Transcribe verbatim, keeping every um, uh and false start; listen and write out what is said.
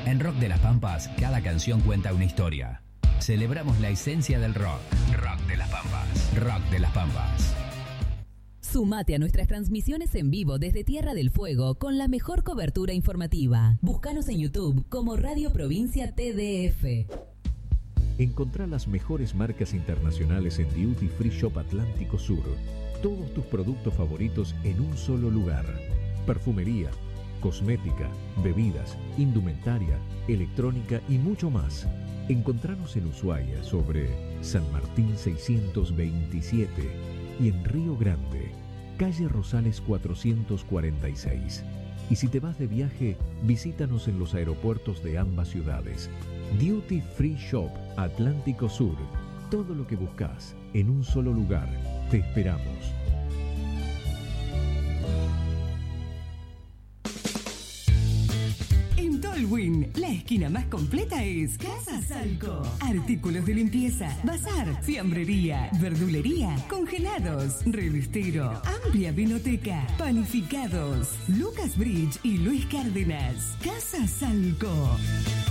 En Rock de las Pampas, cada canción cuenta una historia. Celebramos la esencia del rock. Rock de las Pampas. Rock de las Pampas. Sumate a nuestras transmisiones en vivo desde Tierra del Fuego con la mejor cobertura informativa. Búscanos en YouTube como Radio Provincia T D F. Encontrá las mejores marcas internacionales en Duty Free Shop Atlántico Sur. Todos tus productos favoritos en un solo lugar. Perfumería, cosmética, bebidas, indumentaria, electrónica y mucho más. Encontranos en Ushuaia sobre San Martín seiscientos veintisiete y en Río Grande, calle Rosales cuatrocientos cuarenta y seis. Y si te vas de viaje, visítanos en los aeropuertos de ambas ciudades. Duty Free Shop Atlántico Sur. Todo lo que buscas en un solo lugar. Te esperamos. En Tolwyn, la esquina más completa es Casa Salco. Artículos de limpieza, bazar, fiambrería, verdulería, congelados, revistero, amplia vinoteca, panificados. Lucas Bridge y Luis Cárdenas. Casa Salco.